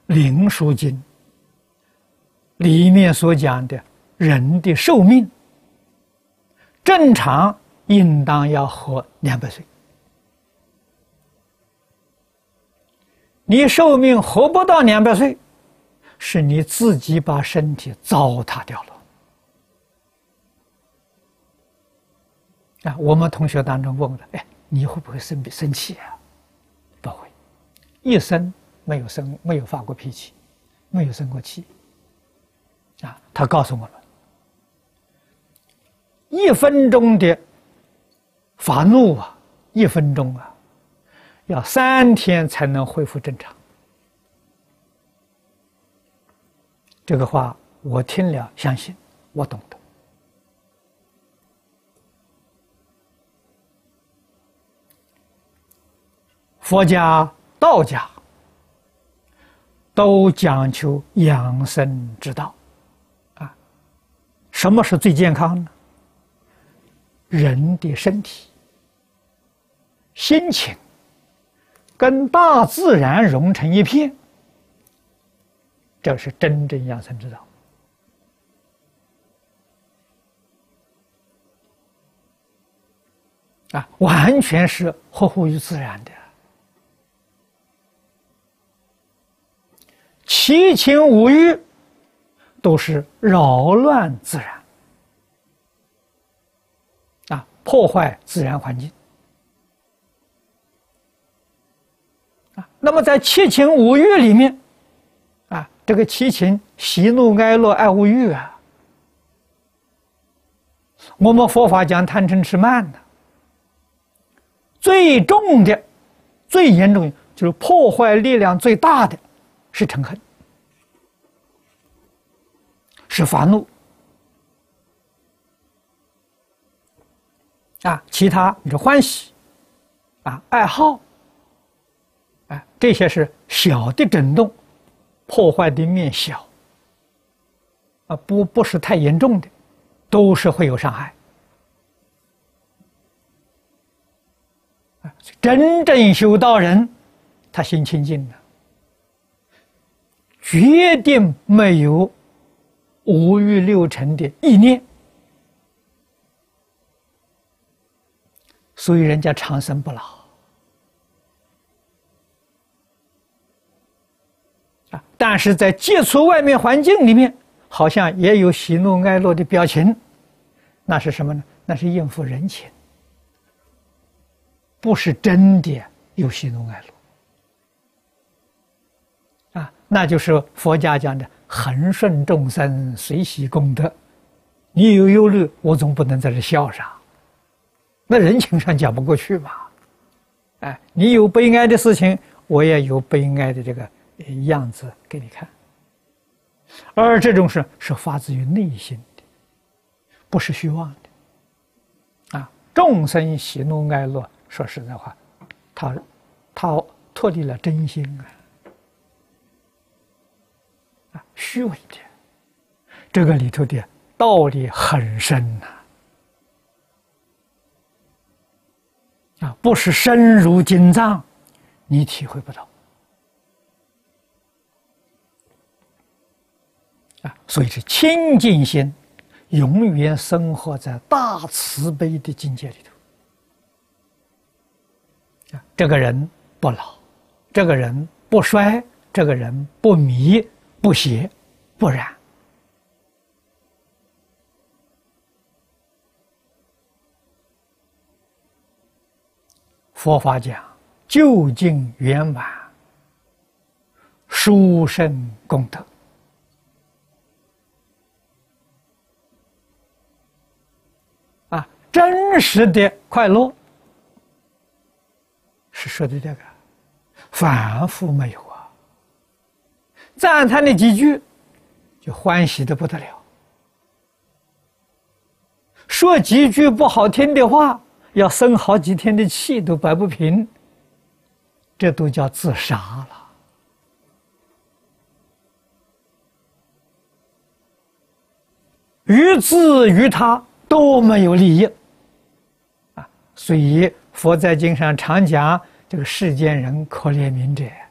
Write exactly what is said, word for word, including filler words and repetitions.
灵枢经》里面所讲的人的寿命，正常应当要活两百岁。你寿命活不到两百岁，是你自己把身体糟蹋掉了。啊，我们同学当中问了，哎，你会不会生生气啊？不会，一生没有生，没有发过脾气，没有生过气。啊，他告诉我们，一分钟的发怒啊，一分钟啊，要三天才能恢复正常。这个话我听了，相信我懂得。佛家、道家都讲求养生之道，啊，什么是最健康呢？人的身体、心情跟大自然融成一片，这是真正养生之道。啊，完全是合乎于自然的。七情五欲都是扰乱自然，啊，破坏自然环境。啊，那么在七情五欲里面，啊，这个七情喜怒哀乐爱恶欲啊，我们佛法讲贪嗔痴慢的，最重的、最严重的就是破坏力量最大的是嗔恨，是烦怒。啊，其他你说欢喜，啊，爱好，啊，这些是小的震动，破坏的面小，啊，不不是太严重的，都是会有伤害。啊，真正修道人，他心清净的，决定没有五欲六尘的意念，所以人家长生不老。啊，但是在接触外面环境里面，好像也有喜怒哀乐的表情，那是什么呢？那是应付人情，不是真的有喜怒哀乐。啊，那就是佛家讲的恒顺众生，随喜功德。你有忧虑，我总不能在这笑啥，那人情上讲不过去嘛。哎，你有悲哀的事情，我也有悲哀的这个样子给你看。而这种是是发自于内心的，不是虚妄的。啊，众生喜怒哀乐，说实在话，他他脱离了真心啊。啊，虚伪的，这个里头的道理很深呐。啊，不是深入经藏，你体会不到。啊，所以是清净心，永远生活在大慈悲的境界里头。啊，这个人不老，这个人不衰，这个人不迷。不邪不染。佛法讲究竟圆满，殊胜功德。啊，真实的快乐是说的这个，反复没有啊。赞叹的几句，就欢喜的不得了。说几句不好听的话，要生好几天的气都摆不平，这都叫自杀了。于自于他都没有利益啊！所以佛在经上常讲，这个世间人可怜悯者。